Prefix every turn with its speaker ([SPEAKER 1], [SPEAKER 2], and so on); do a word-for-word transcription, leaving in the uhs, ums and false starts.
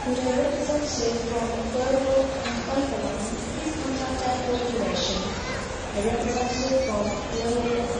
[SPEAKER 1] Would a representative from Global Conference please contact our coordination? A representative from Global